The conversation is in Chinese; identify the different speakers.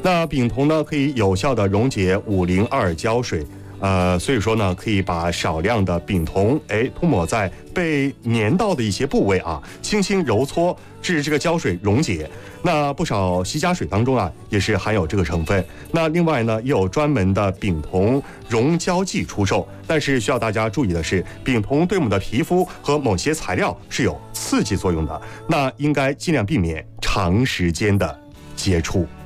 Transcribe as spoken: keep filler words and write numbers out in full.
Speaker 1: 那丙酮呢，可以有效的溶解五零二胶水。呃，所以说呢，可以把少量的丙酮，哎，涂抹在被粘到的一些部位啊，轻轻揉搓，致这个胶水溶解。那不少洗甲水当中啊，也是含有这个成分。那另外呢，也有专门的丙酮溶胶剂出售。但是需要大家注意的是，丙酮对我们的皮肤和某些材料是有刺激作用的，那应该尽量避免长时间的接触。